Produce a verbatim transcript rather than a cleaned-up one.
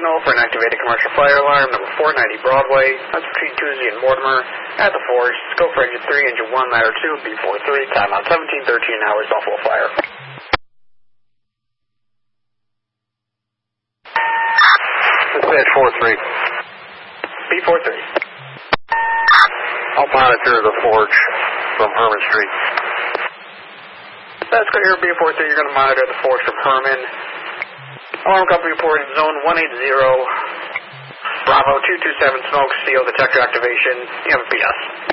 signal for an activated commercial fire alarm, number four ninety Broadway. That's between Tuesday and Mortimer. At the Forge, scope for engine three, engine one, ladder two, B forty-three, timeout seventeen thirteen hours, Buffalo Fire. Dispatch four three. B forty-three. I'll monitor the Forge from Herman Street. That's good here, B forty-three. You're going to monitor the Forge from Herman. Alarm company reporting zone one eighty. Bravo two two seven smoke, seal detector activation. You have a P S.